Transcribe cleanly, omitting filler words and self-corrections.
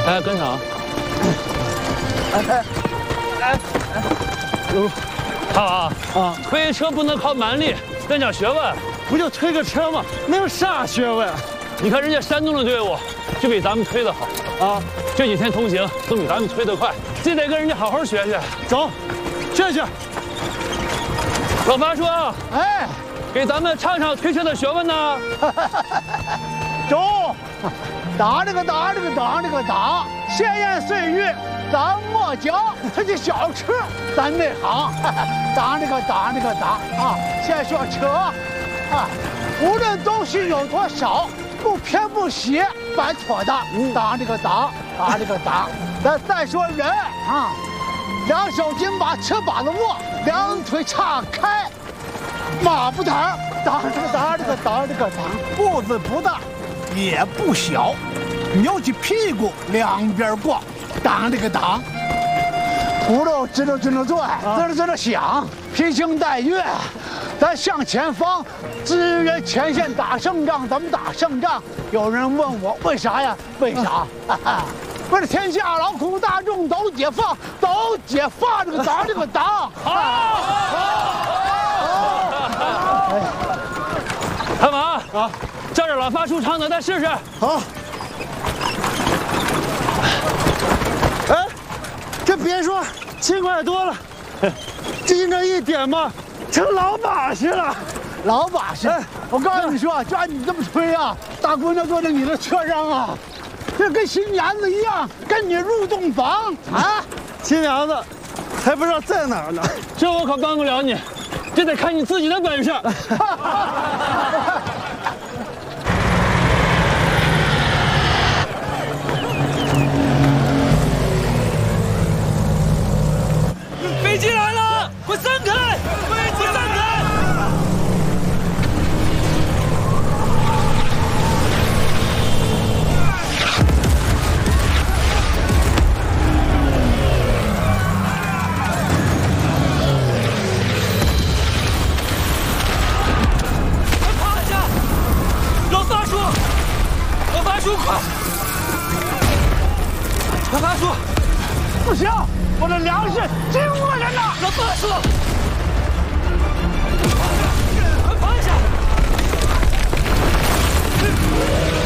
哎，跟上。好啊，推车不能靠蛮力，得讲学问。 不就推个车吗？能有啥学问？ 你看人家山东的队伍就比咱们推的好啊，这几天同行都比咱们推得快，这得跟人家好好学学。 走，学学。 老八叔， 哎， 给咱们唱唱推车的学问呢。 走，打这个打，闲言碎语咱莫讲，这些小吃咱内行。打啊，先学车啊，无论东西有多少，不偏不斜，摆妥的。打。咱再说人啊，两手紧把车把子握，两腿岔开，马步躺。打，步子不大。也不小，扭起屁股两边逛，打，骨头吱溜转，吱溜响，披星戴月。咱向前方，支援前线打胜仗，怎么打胜仗？有人问我为啥呀？为啥？为了天下劳苦大众都解放，这个打。好。 干嘛啊？照着老发叔唱的，再试试。 好。哎，这别说，轻快多了。经这一点嘛，成老把式了。 老把式，我告诉你说，就按你这么吹啊，大姑娘坐在你的车上啊，这跟新娘子一样，跟你入洞房啊。 新娘子还不知道在哪儿呢。 这我可帮不了你，这得看你自己的本事。 飞机来了，快散开！飞机散开！快趴下！老发叔，快！老发叔， 不行！我的粮食经过人呐！ 老发叔，快趴下！